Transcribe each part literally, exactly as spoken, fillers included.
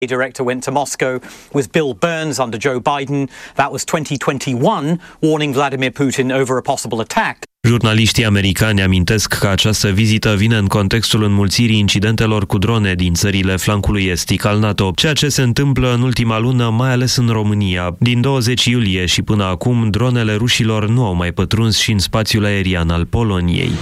Director went to Moscow with Bill Burns under Joe Biden. That was twenty twenty-one, warning Vladimir Putin over a possible attack. Jurnaliștii americani amintesc că această vizită vine în contextul înmulțirii incidentelor cu drone din țările flancului estic al NATO, ceea ce se întâmplă în ultima lună, mai ales în România. Din douăzeci iulie și până acum, dronele rușilor nu au mai pătruns și în spațiul aerian al Poloniei.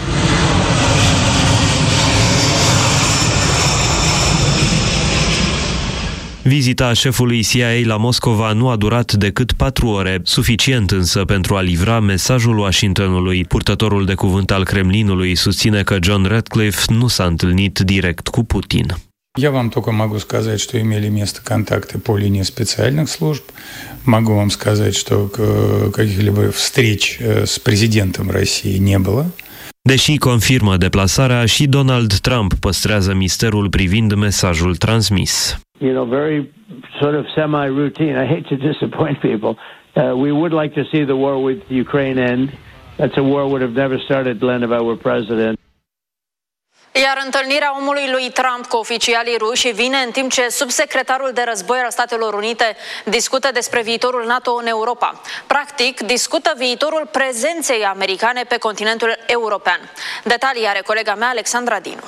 Vizita șefului C I A la Moscova nu a durat decât patru ore, suficient însă pentru a livra mesajul Washingtonului. Purtătorul de cuvânt al Kremlinului susține că John Ratcliffe nu s-a întâlnit direct cu Putin. Я вам только могу сказать, что имели место контакты по линии специальных служб. Могу вам сказать, что каких-либо встреч с президентом России не было. Deși confirmă deplasarea, și Donald Trump păstrează misterul privind mesajul transmis. You know, very sort of semi-routine. I hate to disappoint people. Uh, we would like to see the war with Ukraine end. That's a war would have never started, Glenn, if I were president. Iar întâlnirea omului lui Trump cu oficialii ruși vine în timp ce subsecretarul de război al Statelor Unite discută despre viitorul NATO în Europa. Practic, discută viitorul prezenței americane pe continentul european. Detalii are colega mea, Alexandra Dinu.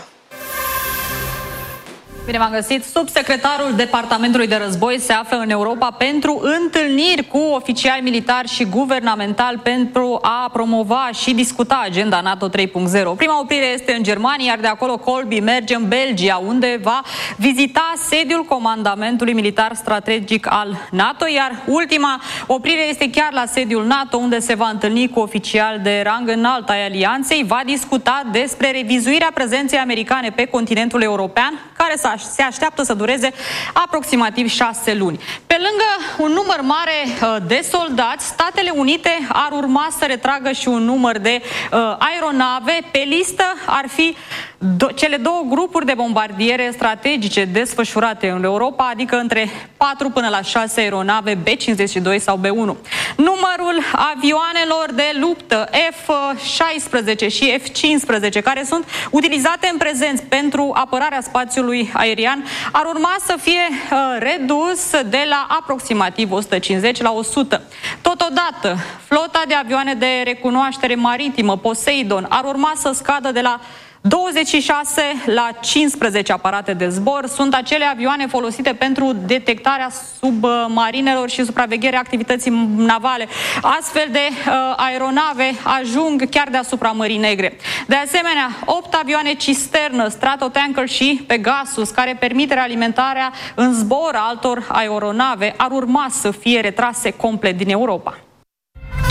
Bine v-am găsit. Subsecretarul Departamentului de Război se află în Europa pentru întâlniri cu oficiali militari și guvernamentali pentru a promova și discuta agenda NATO trei punct zero. Prima oprire este în Germania, iar de acolo Colby merge în Belgia, unde va vizita sediul Comandamentului Militar Strategic al NATO, iar ultima oprire este chiar la sediul NATO, unde se va întâlni cu oficiali de rang înalt ai alianței, va discuta despre revizuirea prezenței americane pe continentul european, care s-a se așteaptă să dureze aproximativ șase luni. Pe lângă un număr mare de soldați, Statele Unite ar urma să retragă și un număr de uh, aeronave. Pe listă ar fi do- cele două grupuri de bombardiere strategice desfășurate în Europa, adică între patru până la șase aeronave B cincizeci și doi sau B unu. Numărul avioanelor de luptă F șaisprezece și F cincisprezece, care sunt utilizate în prezent pentru apărarea spațiului aerian, ar urma să fie uh, redus de la aproximativ o sută cincizeci la o sută. Totodată, flota de avioane de recunoaștere maritimă Poseidon ar urma să scadă de la douăzeci și șase la cincisprezece aparate de zbor. Sunt acele avioane folosite pentru detectarea submarinelor și supravegherea activității navale. Astfel de uh, aeronave ajung chiar deasupra Mării Negre. De asemenea, opt avioane cisternă, Stratotanker și Pegasus, care permit realimentarea în zbor a altor aeronave, ar urma să fie retrase complet din Europa.